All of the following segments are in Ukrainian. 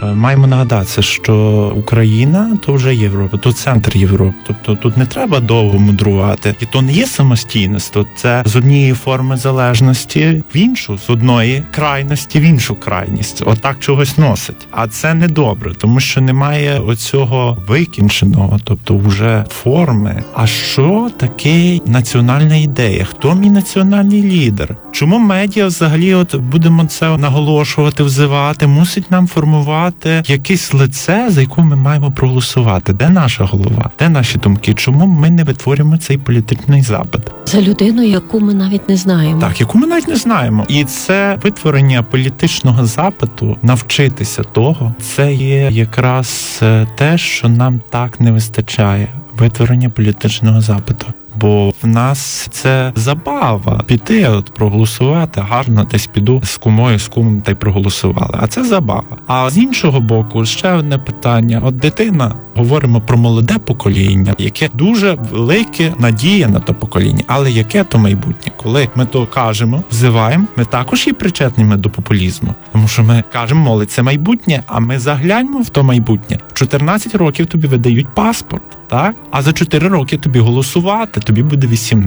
Маємо нагадатися, що Україна – то вже Європа, то центр Європи. Тобто тут не треба довго мудрувати. І то не є самостійництво, це з однієї форми залежності в іншу, з одної крайності в іншу крайність. Отак чогось носить. А це не добре, тому що немає оцього викінченого, тобто вже форми. А що таке національна ідея? Хто мій національний лідер? Чому медіа взагалі, будемо це наголошувати, взивати, мусить нам формувати якесь лице, за яке ми маємо проголосувати? Де наша голова? Де наші думки? Чому ми не витворюємо цей політичний запит? За людину, яку ми навіть не знаємо. Так, яку ми навіть не знаємо. І це витворення політичного запиту, навчитися того, це є якраз те, що нам так не вистачає. Витворення політичного запиту. Бо в нас це забава піти, проголосувати, гарно десь піду з кумою, з кумом та й проголосували. А це забава. А з іншого боку, ще одне питання. Дитина, говоримо про молоде покоління, яке дуже велике надія на те покоління. Але яке то майбутнє? Коли ми то кажемо, взиваємо, ми також є причетними до популізму. Тому що ми кажемо, молодь, це майбутнє, а ми загляньмо в то майбутнє. В 14 років тобі видають паспорт. Так? А за 4 роки тобі голосувати, тобі буде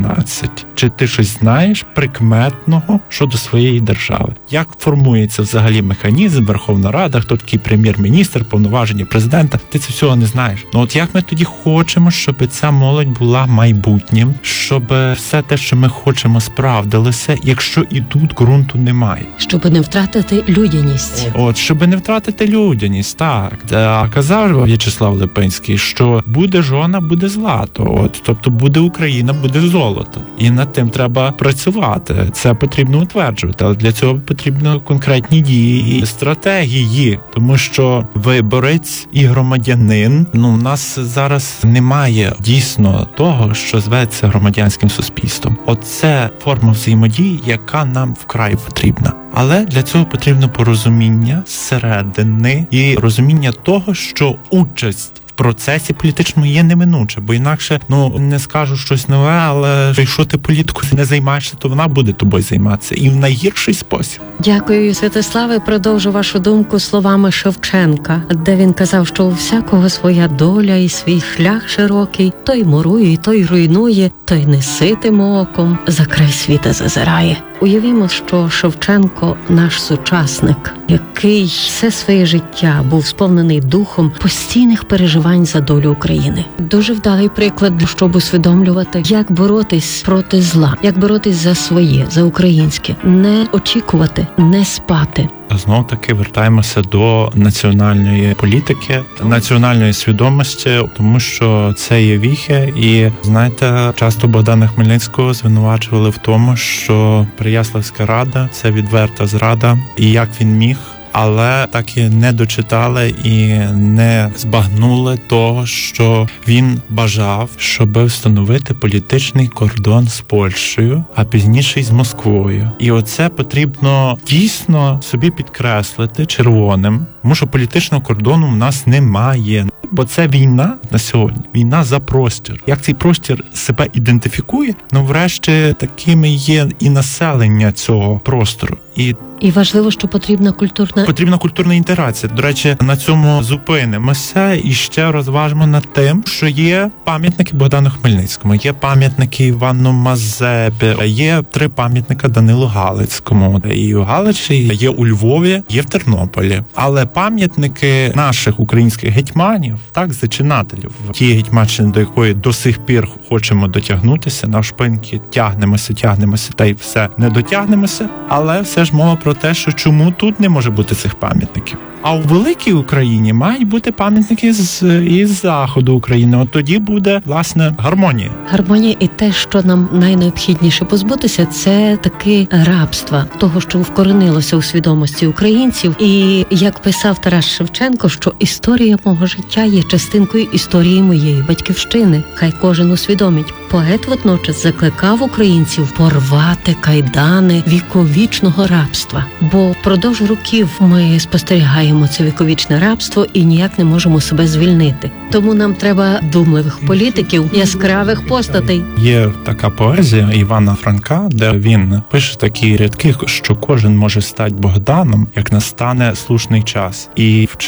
18. Чи ти щось знаєш прикметного щодо своєї держави? Як формується взагалі механізм, Верховна Рада, хто такий прем'єр-міністр, повноваження президента? Ти це всього не знаєш. От як ми тоді хочемо, щоб ця молодь була майбутнім, щоб все те, що ми хочемо, справдилося, якщо і тут ґрунту немає? Щоб не втратити людяність. Щоб не втратити людяність, так. А казав В'ячеслав Липинський, що буде жона, буде злато. Тобто буде Україна, буде золото. І над тим треба працювати. Це потрібно утверджувати. Але для цього потрібно конкретні дії і стратегії. Тому що виборець і громадянин, у нас зараз немає дійсно того, що зветься громадянським суспільством. Оце форма взаємодії, яка нам вкрай потрібна. Але для цього потрібно порозуміння зсередини і розуміння того, що участь в процесі політичному є неминуче, бо інакше, не скажу щось нове, але якщо ти політикою не займаєшся, то вона буде тобою займатися. І в найгірший спосіб. Дякую, Святославе. Продовжу вашу думку словами Шевченка, де він казав, що у всякого своя доля і свій шлях широкий, той мурує, той руйнує, той неситим оком за край світа зазирає. Уявімо, що Шевченко – наш сучасник, який все своє життя був сповнений духом постійних переживань за долю України. Дуже вдалий приклад, щоб усвідомлювати, як боротись проти зла, як боротись за своє, за українське, не очікувати, не спати. Знов таки вертаємося до національної політики, національної свідомості, тому що це є віхи. І, знаєте, часто Богдана Хмельницького звинувачували в тому, що Переяславська рада – це відверта зрада, і як він міг. Але так і не дочитали і не збагнули того, що він бажав, щоб встановити політичний кордон з Польщею, а пізніше й з Москвою. І оце потрібно дійсно собі підкреслити червоним, тому що політичного кордону в нас немає. Бо це війна на сьогодні, війна за простір. Як цей простір себе ідентифікує, врешті такими є і населення цього простору. І важливо, що потрібна культурна інтеграція. До речі, на цьому зупинимося і ще розважимо над тим, що є пам'ятники Богдану Хмельницькому, є пам'ятники Івану Мазепі, є 3 пам'ятника Данилу Галицькому. І у Галичі, є у Львові, є в Тернополі. Але пам'ятники наших українських гетьманів, зачинателів, ті гетьманщини, до якої до сих пір хочемо дотягнутися, навшпиньки тягнемося, та й все не дотягнемося, але все ж мова про те, що чому тут не може бути цих пам'ятників. А у великій Україні мають бути пам'ятники із заходу України. От тоді буде, власне, гармонія. Гармонія і те, що нам найнеобхідніше позбутися, це таки рабства, того, що вкоренилося у свідомості українців. І як писав Тарас Шевченко, що історія мого життя є частинкою історії моєї батьківщини. Хай кожен усвідомить. Поет водночас закликав українців порвати кайдани віковічного рабства. Бо впродовж років ми спостерігаємо це віковічне рабство і ніяк не можемо себе звільнити. Тому нам треба думливих політиків, яскравих постатей. Є така поезія Івана Франка, де він пише такі рядки, що кожен може стати Богданом, як настане слушний час. І